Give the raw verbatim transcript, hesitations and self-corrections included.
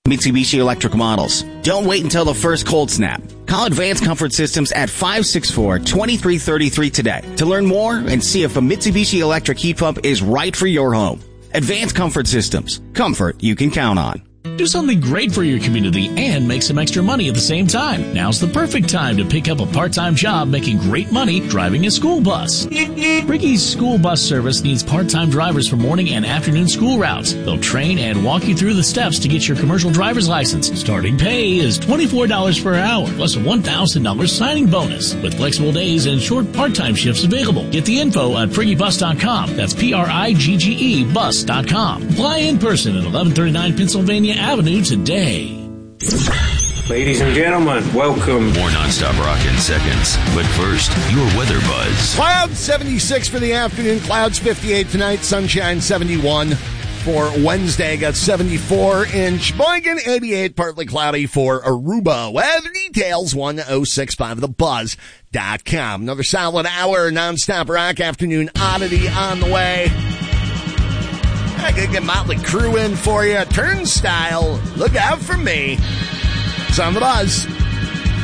Mitsubishi Electric models. Don't wait until the first cold snap. Call Advanced Comfort Systems at five six four, two three three three today to learn more and see if a Mitsubishi Electric heat pump is right for your home. Advanced Comfort Systems. Comfort you can count on. Do something great for your community and make some extra money at the same time. Now's the perfect time to pick up a part-time job making great money driving a school bus. Briggy's school bus service needs part-time drivers for morning and afternoon school routes. They'll train and walk you through the steps to get your commercial driver's license. Starting pay is twenty-four dollars per hour plus a one thousand dollars signing bonus with flexible days and short part-time shifts available. Get the info at priggy bus dot com. That's P R I G G E bus dot com. Apply in person at eleven thirty-nine Pennsylvania Avenue today. Ladies and gentlemen, welcome. More nonstop rock in seconds. But first, your weather buzz. Clouds seventy-six for the afternoon. Clouds fifty-eight tonight. Sunshine seventy-one for Wednesday. Got seventy-four in Sheboygan. eighty-eight partly cloudy for Aruba. Weather details one oh six five the buzz dot com. Another solid hour nonstop rock afternoon oddity on the way. I could get Motley Crue in for you. Turnstile, look out for me. It's on the buzz.